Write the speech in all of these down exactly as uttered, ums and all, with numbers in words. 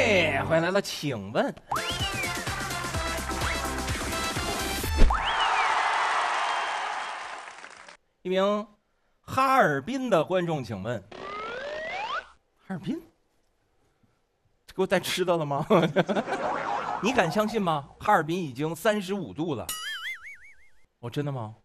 哎，欢迎来到请问。一名哈尔滨的观众，请问，哈尔滨，给我带吃的了吗？你敢相信吗？哈尔滨已经三十五度了。哦，真的吗？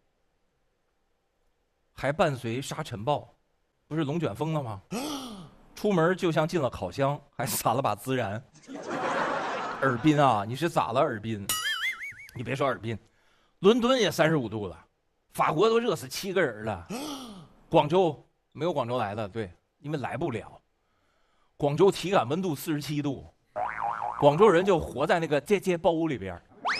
还伴随沙尘暴，不是龙卷风了吗？出门就像进了烤箱，还撒了把孜然。尔滨啊，你是咋了？尔滨，你别说尔滨，伦敦也三十五度了，法国都热死七个人了。广州没有广州来的，对，因为来不了。广州体感温度四十七度，广州人就活在那个这这包里边。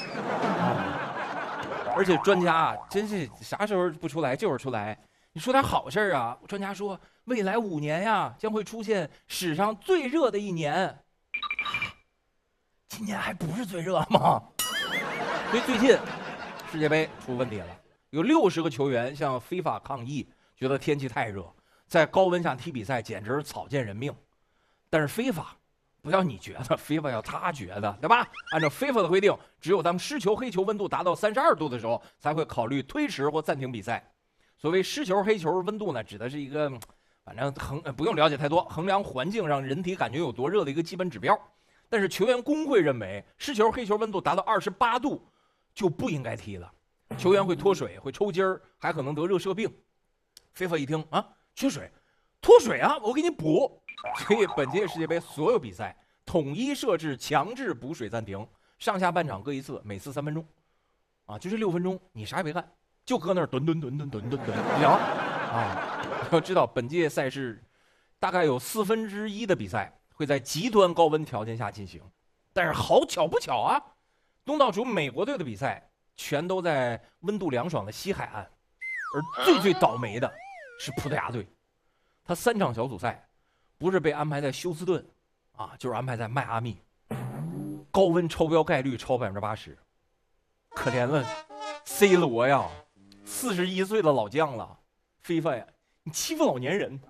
而且专家啊，真是啥时候不出来就是出来。你说点好事啊！专家说，未来五年呀，将会出现史上最热的一年。今年还不是最热吗？所以最近世界杯出问题了，有六十个球员向非法抗议，觉得天气太热，在高温下踢比赛简直是草菅人命。但是非法不要你觉得，非法要他觉得，对吧？按照非法的规定，只有当湿球、黑球温度达到三十二度的时候，才会考虑推迟或暂停比赛。所谓湿球、黑球温度呢，指的是一个，反正衡不用了解太多，衡量环境让人体感觉有多热的一个基本指标。但是球员工会认为，湿球、黑球温度达到二十八度就不应该踢了，球员会脱水、会抽筋儿，还可能得热射病。非法一听啊，缺水，脱水啊，我给你补。所以本届世界杯所有比赛统一设置强制补水暂停，上下半场各一次，每次三分钟，啊，就是六分钟，你啥也别干。就搁那儿蹲蹲蹲蹲蹲蹲蹲，行啊！要知道，本届赛事大概有四分之一的比赛会在极端高温条件下进行，但是好巧不巧啊，东道主美国队的比赛全都在温度凉爽的西海岸，而最最倒霉的是葡萄牙队，他三场小组赛不是被安排在休斯顿啊，就是安排在迈阿密，高温超标概率超百分之八十，可怜了 C 罗呀！四十一岁的老将了，非法呀！你欺负老年人。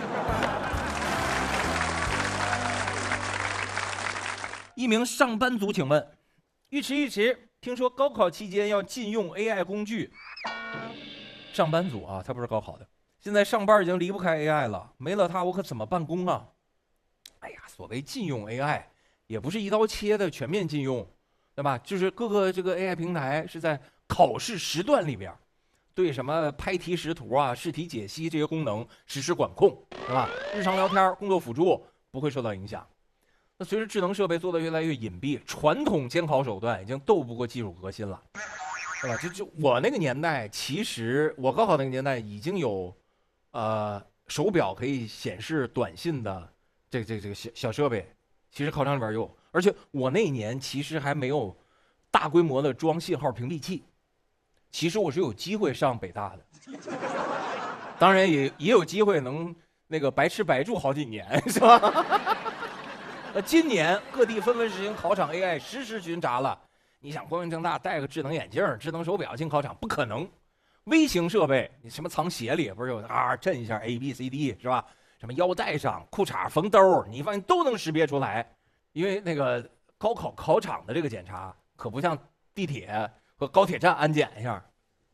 一名上班族，请问，尉迟尉迟，听说高考期间要禁用 A I 工具。上班族啊，他不是高考的，现在上班已经离不开 A I 了，没了它我可怎么办公啊？哎呀，所谓禁用 A I， 也不是一刀切的全面禁用，对吧？就是各个这个 A I 平台是在考试时段里边。对什么拍题识图啊、试题解析这些功能实施管控，是吧？日常聊天、工作辅助不会受到影响。那随着智能设备做得越来越隐蔽，传统监考手段已经斗不过技术革新了，对吧？就就我那个年代，其实我高考那个年代已经有，呃，手表可以显示短信的这个这个这个小小设备，其实考场里边有，而且我那一年其实还没有大规模的装信号屏蔽器。其实我是有机会上北大的，当然也也有机会能那个白吃白住好几年，是吧？那今年各地纷纷实行考场 A I 实时巡查了。你想光明正大戴个智能眼镜、智能手表进考场，不可能。微型设备，你什么藏鞋里不是有啊震一下 A B C D 是吧？什么腰带上、裤衩缝兜，你发现都能识别出来。因为那个高考考场的这个检查可不像地铁和高铁站安检一下，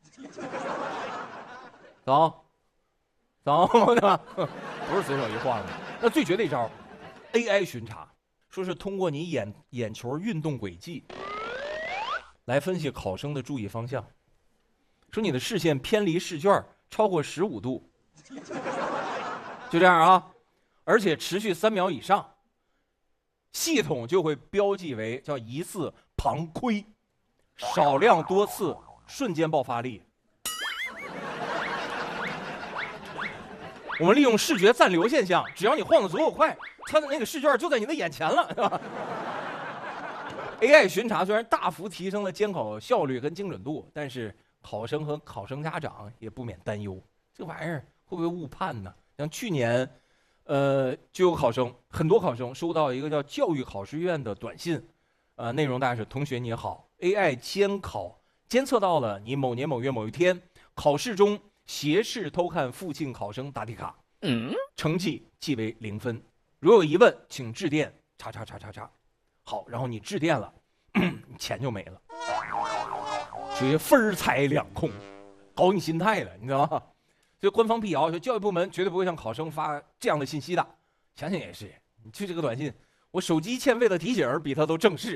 走，走，对吧？不是随手一晃的。那最绝的一招 ，A I 巡查，说是通过你眼眼球运动轨迹来分析考生的注意方向，说你的视线偏离试卷超过十五度，就这样啊，而且持续三秒以上，系统就会标记为叫疑似旁窥。少量多次，瞬间爆发力。我们利用视觉暂留现象，只要你晃得足够快，它的那个试卷就在你的眼前了，是吧 ？A I 巡查虽然大幅提升了监考效率跟精准度，但是考生和考生家长也不免担忧，这玩意儿会不会误判呢？像去年，呃，就有考生，很多考生收到一个叫教育考试院的短信，呃，内容大概是：同学你好。A I 监考监测到了你某年某月某一天考试中斜视偷看附近考生答题卡，嗯，成绩记为零分。如有疑问，请致电查查查查查，好，然后你致电了，钱就没了，属于分财两空，搞你心态了，你知道吗？所以官方辟谣说，教育部门绝对不会向考生发这样的信息的。想想也是，你去这个短信，我手机欠费的提醒比他都正式。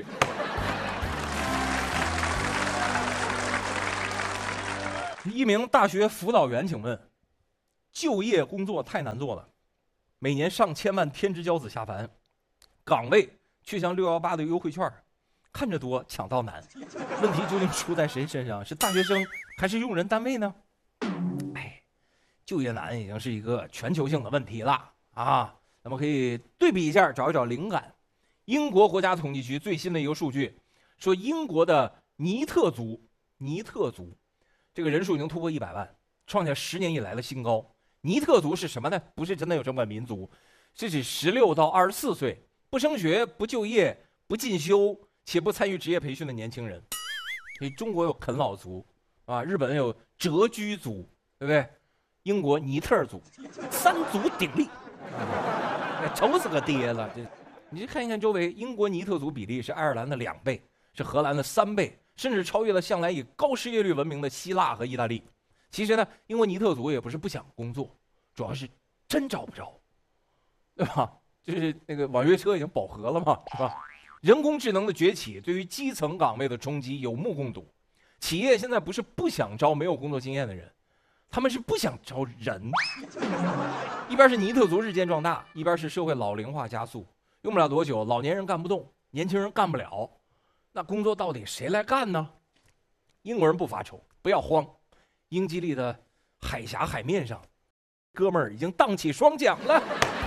一名大学辅导员，请问，就业工作太难做了，每年上千万天之骄子下凡，岗位却像六一八的优惠券，看着多，抢到难。问题究竟出在谁身上？是大学生还是用人单位呢？哎，就业难已经是一个全球性的问题了啊！咱们可以对比一下，找一找灵感。英国国家统计局最新的一个数据说，英国的尼特族，尼特族这个人数已经突破一百万，创下十年以来的新高。尼特族是什么呢？不是真的有这么民族，是指十六到二十四岁不升学、不就业、不进修且不参与职业培训的年轻人。所以中国有啃老族啊，日本有谪居族，对不对？英国尼特族，三足鼎立，啊、愁死个爹了！这你去看一看周围，英国尼特族比例是爱尔兰的两倍，是荷兰的三倍，甚至超越了向来以高失业率闻名的希腊和意大利。其实呢，英国尼特族也不是不想工作，主要是真找不着，对吧？就是那个网约车已经饱和了嘛，是吧？人工智能的崛起对于基层岗位的冲击有目共睹。企业现在不是不想招没有工作经验的人，他们是不想招人。一边是尼特族日渐壮大，一边是社会老龄化加速，用不了多久，老年人干不动，年轻人干不了，那工作到底谁来干呢？英国人不发愁，不要慌。英吉利的海峡海面上，哥们儿已经荡起双桨了。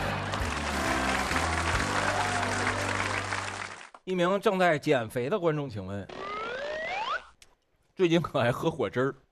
一名正在减肥的观众，请问，最近可爱喝果汁儿？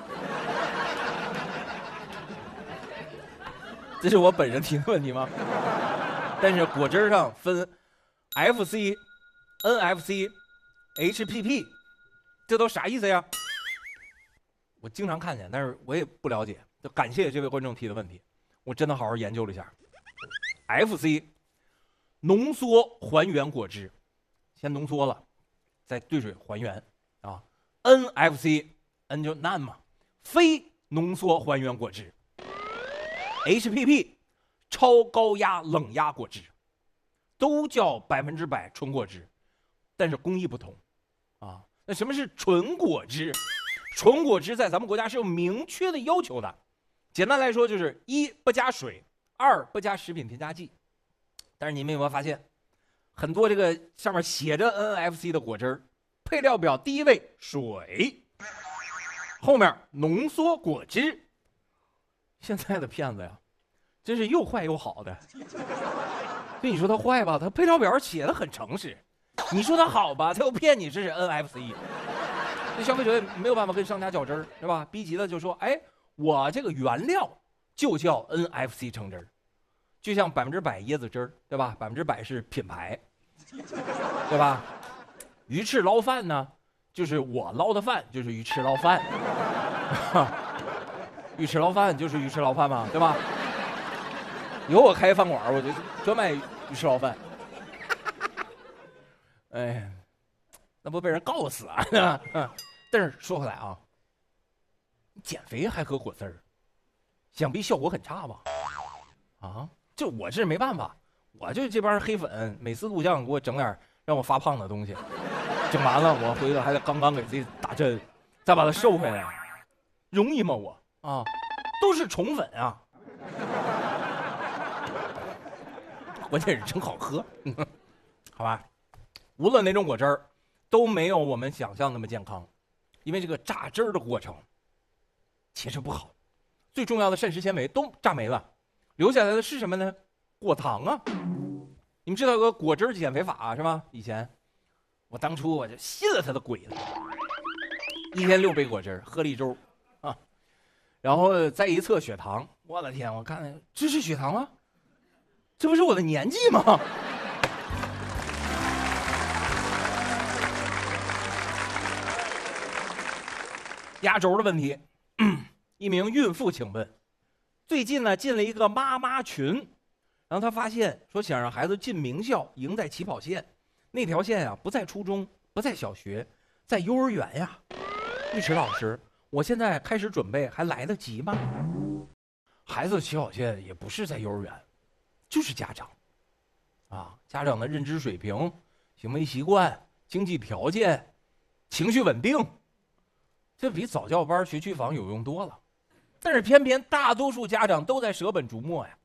这是我本人提的问题吗？但是果汁上分 F C、N F C、H P P， 这都啥意思呀？我经常看见，但是我也不了解。就感谢这位观众提的问题，我真的好好研究了一下。F C 浓缩还原果汁，先浓缩了，再兑水还原啊。N F C N 就难嘛，非浓缩还原果汁。H P P 超高压冷压果汁，都叫百分之百纯果汁，但是工艺不同啊。那什么是纯果汁？纯果汁在咱们国家是有明确的要求的，简单来说就是一不加水，二不加食品添加剂。但是你们有没有发现，很多这个上面写着 N F C 的果汁，配料表第一位水，后面浓缩果汁。现在的骗子呀，真是又坏又好的。所以你说它坏吧，它配料表写的很诚实；你说它好吧，它又骗你这是 N F C。这消费者也没有办法跟商家较真儿，是吧？逼急了就说：“哎，我这个原料就叫 N F C 橙汁儿，就像百分之百椰子汁儿，对吧？百分之百是品牌，对吧？鱼翅捞饭呢，就是我捞的饭，就是鱼翅捞饭，鱼翅捞饭就是鱼翅捞饭嘛，对吧？以后我开饭馆，我就专卖鱼翅捞饭。哎。”那不被人告死啊？但是说回来啊，减肥还喝果汁儿，想必效果很差吧？啊，这我是没办法，我就这帮黑粉，每次录像给我整点让我发胖的东西，整完了我回头还得刚刚给自己打针，再把它瘦回来，容易吗我？啊，都是宠粉啊，关键是真好喝，好吧？无论哪种果汁儿。都没有我们想象那么健康，因为这个榨汁儿的过程其实不好，最重要的膳食纤维都榨没了，留下来的是什么呢？果糖啊！你们知道有个果汁减肥法是吧？以前我当初我就信了他的鬼了，一天六杯果汁，喝了一周啊，然后再一测血糖，我的天，我看这是血糖吗？这不是我的年纪吗？压轴的问题，一名孕妇请问，最近呢进了一个妈妈群， 然后他发现说，想让孩子进名校，赢在起跑线，那条线啊不在初中，不在小学，在幼儿园呀。尉迟老师，我现在开始准备还来得及吗？孩子的起跑线也不是在幼儿园，就是家长啊，家长的认知水平、行为习惯、经济条件、情绪稳定，这比早教班、学区房有用多了。但是偏偏大多数家长都在舍本逐末呀。